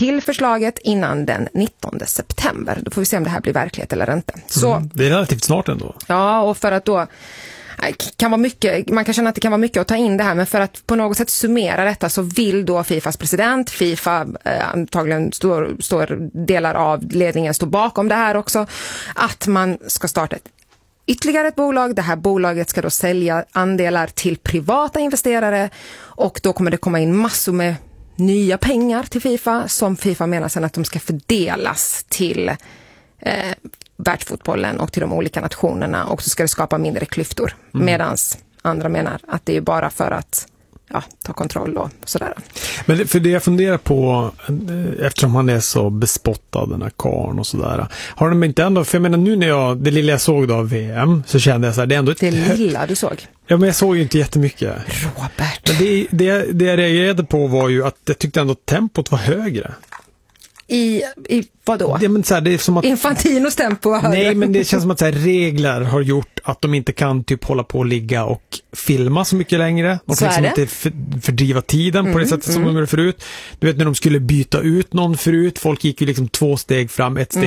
till förslaget innan den 19 september. Då får vi se om det här blir verklighet eller inte. Så, det är relativt snart ändå. Ja, och för att då kan vara mycket, man kan känna att det kan vara mycket att ta in det här, men för att på något sätt summera detta så vill då Fifas president, Fifa antagligen står delar av ledningen står bakom det här också, att man ska starta ytterligare ett bolag. Det här bolaget ska då sälja andelar till privata investerare och då kommer det komma in massor med nya pengar till Fifa som Fifa menar sen att de ska fördelas till världsfotbollen och till de olika nationerna, och så ska det skapa mindre klyftor. Medans andra menar att det är bara för att ta kontroll och sådär. Men för det jag funderar på, eftersom han är så bespottad, den här karn och sådär, har de inte ändå, för jag menar nu när det lilla jag såg då av VM, så kände jag så här, det är ändå det lilla du såg? Ja, men jag såg ju inte jättemycket. Robert. Men det jag reagerade på var ju att jag tyckte ändå tempot var högre. I vad då? Det är som att Infantinos tempo. Nej, men det känns som att så här, regler har gjort att de inte kan typ hålla på och ligga och filma så mycket längre. De kan liksom inte fördriva tiden på det sättet som de gjorde förut. Du vet när de skulle byta ut någon förut, folk gick ju liksom 2 steg fram, 1 steg